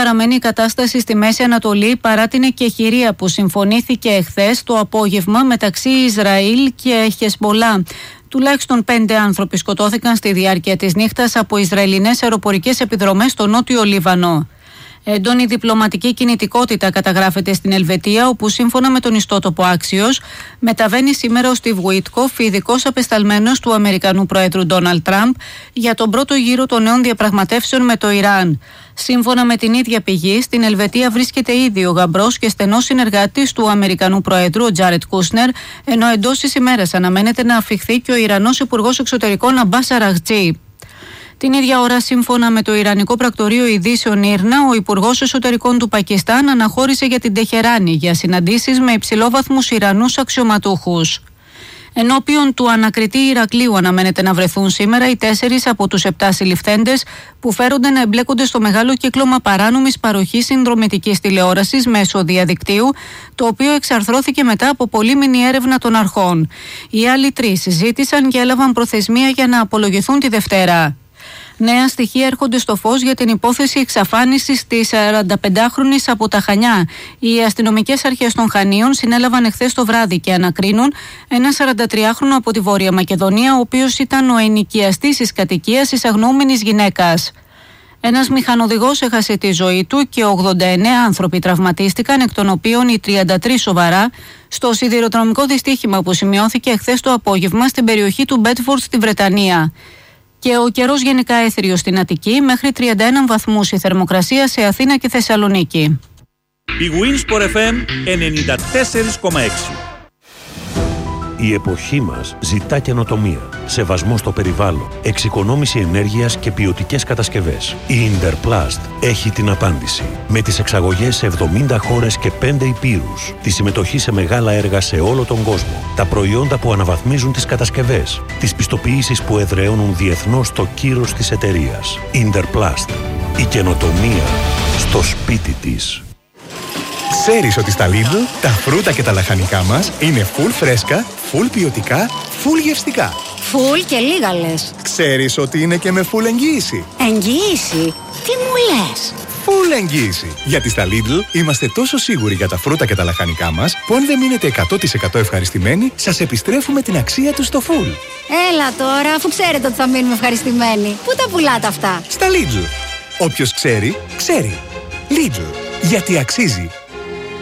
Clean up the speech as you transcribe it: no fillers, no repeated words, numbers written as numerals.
παραμένει η κατάσταση στη Μέση Ανατολή παρά την εκεχηρία που συμφωνήθηκε εχθές το απόγευμα μεταξύ Ισραήλ και Χεσμολά. Τουλάχιστον 5 άνθρωποι σκοτώθηκαν στη διάρκεια της νύχτας από Ισραηλινές αεροπορικές επιδρομές στο νότιο Λίβανο. Έντονη διπλωματική κινητικότητα καταγράφεται στην Ελβετία, όπου σύμφωνα με τον ιστότοπο Axios μεταβαίνει σήμερα ο Στιβ Γουίτκοφ, ειδικός απεσταλμένος του Αμερικανού Προέδρου Ντόναλντ Τραμπ, για τον πρώτο γύρο των νέων διαπραγματεύσεων με το Ιράν. Σύμφωνα με την ίδια πηγή, στην Ελβετία βρίσκεται ήδη ο γαμπρός και στενός συνεργάτης του Αμερικανού Προέδρου, ο Τζάρετ Κούσνερ, ενώ εντός της ημέρας αναμένεται να αφιχθεί και ο Ιρανός Υπουργός Εξωτερικών Αμπάς Αραγτζή. Την ίδια ώρα, σύμφωνα με το Ιρανικό Πρακτορείο Ειδήσεων Ήρνα, ο Υπουργός Εσωτερικών του Πακιστάν αναχώρησε για την Τεχεράνη για συναντήσεις με υψηλόβαθμους Ιρανούς αξιωματούχους. Ενώπιον του ανακριτή Ηρακλείου αναμένεται να βρεθούν σήμερα οι 4 από τους 7 συλληφθέντες που φέρονται να εμπλέκονται στο μεγάλο κύκλωμα παράνομης παροχής συνδρομητικής τηλεόρασης μέσω διαδικτύου, το οποίο εξαρθρώθηκε μετά από πολύμηνη έρευνα των αρχών. Οι άλλοι 3 ζήτησαν και έλαβαν προθεσμία για να απολογηθούν τη Δευτέρα. Νέα στοιχεία έρχονται στο φως για την υπόθεση εξαφάνισης της 45χρονης από τα Χανιά. Οι αστυνομικές αρχές των Χανίων συνέλαβαν εχθές το βράδυ και ανακρίνουν ένα 43χρονο από τη Βόρεια Μακεδονία, ο οποίος ήταν ο ενοικιαστής της κατοικίας της αγνοούμενης γυναίκας. Ένας μηχανοδηγός έχασε τη ζωή του και 89 άνθρωποι τραυματίστηκαν, εκ των οποίων οι 33 σοβαρά, στο σιδηροδρομικό δυστύχημα που σημειώθηκε εχθές το απόγευμα στην περιοχή του Μπέτφορντ στη Βρετανία. Και ο καιρός γενικά έθριος στην Αττική, μέχρι 31 βαθμούς η θερμοκρασία σε Αθήνα και Θεσσαλονίκη. Η Winsport FM 94,6. Η εποχή μας ζητά καινοτομία, σεβασμό στο περιβάλλον, εξοικονόμηση ενέργειας και ποιοτικές κατασκευές. Η Interplast έχει την απάντηση. Με τις εξαγωγές σε 70 χώρες και 5 υπήρους, τη συμμετοχή σε μεγάλα έργα σε όλο τον κόσμο, τα προϊόντα που αναβαθμίζουν τις κατασκευές, τις πιστοποιήσεις που εδραιώνουν διεθνώς το κύρος της εταιρείας. Interplast. Η καινοτομία στο σπίτι της. Ξέρεις ότι στα Lidl τα φρούτα και τα λαχανικά μας είναι full φρέσκα, full ποιοτικά, full γευστικά. Full και λίγα λες. Ξέρεις ότι είναι και με full εγγύηση. Εγγύηση? Τι μου λες? Full εγγύηση. Γιατί στα Lidl είμαστε τόσο σίγουροι για τα φρούτα και τα λαχανικά μας, που αν δεν μείνετε 100% ευχαριστημένοι, σας επιστρέφουμε την αξία τους στο full. Έλα τώρα, αφού ξέρετε ότι θα μείνουμε ευχαριστημένοι. Πού τα πουλάτε αυτά? Στα Lidl. Όποιος ξέρει, ξέρει. Lidl. Γιατί αξίζει.